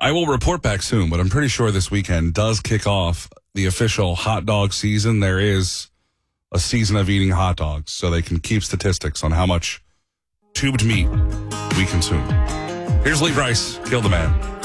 I will report back soon, but I'm pretty sure this weekend does kick off the official hot dog season. There is a season of eating hot dogs, so they can keep statistics on how much tubed meat we consume. Here's Lee Brice, Kill the Man.